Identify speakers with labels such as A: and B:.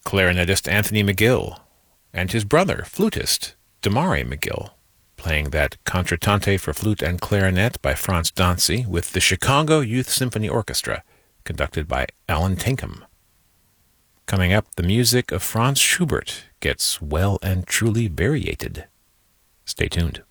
A: clarinetist Anthony McGill, and his brother, flutist Damari McGill, playing that Contratante for flute and clarinet by Franz Dancy with the Chicago Youth Symphony Orchestra, conducted by Alan Tinkham. Coming up, the music of Franz Schubert gets well and truly variated. Stay tuned.